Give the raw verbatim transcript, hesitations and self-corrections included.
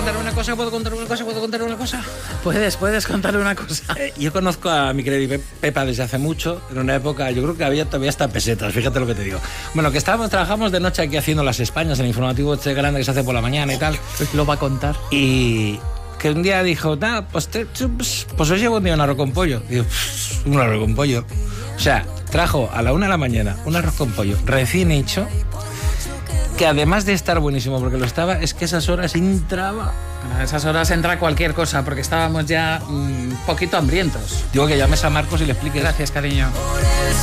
¿Contar una cosa? ¿Puedo contar una cosa? ¿Puedo contar una cosa? Puedes, puedes contar una cosa. Eh, yo conozco a mi querida Pepa desde hace mucho, en una época, yo creo que había todavía hasta pesetas, fíjate lo que te digo. Bueno, que estábamos, trabajamos de noche aquí haciendo las Españas, el informativo este grande que se hace por la mañana y tal. Lo va a contar. Y que un día dijo, nah, pues, te, pues, pues os llevo un día un arroz con pollo. Y digo, un arroz con pollo. O sea, trajo a la una de la mañana un arroz con pollo recién hecho, que además de estar buenísimo porque lo estaba, es que esas horas entraba. A esas horas entra cualquier cosa, porque estábamos ya un mm, poquito hambrientos. Digo que llames a Marcos y le expliques. Gracias, cariño.